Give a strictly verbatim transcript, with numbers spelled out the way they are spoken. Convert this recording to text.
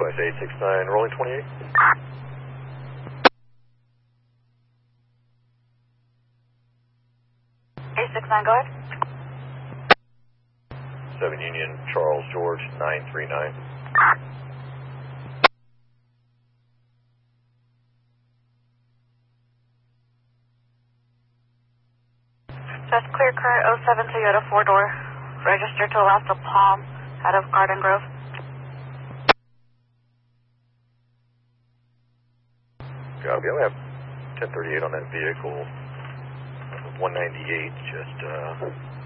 Southwest eight six nine, rolling twenty-eight. eight six nine, go ahead. seven Union, Charles George, nine three nine. Just clear current oh seven Toyota four-door. Registered to Alaska Palm out of Garden Grove. Copy. I have ten thirty-eight on that vehicle. one ninety-eight, just uh,